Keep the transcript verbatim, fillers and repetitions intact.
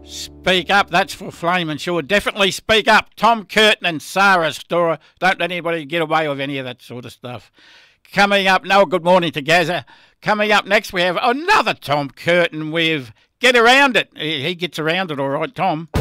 Speak up, that's for Flaming Sure. Definitely speak up. Tom Curtin and Sarah Storer. Don't let anybody get away with any of that sort of stuff. Coming up, no, good morning to Gaza. Coming up next, we have another Tom Curtin with Get Around It. He gets around it all right, Tom.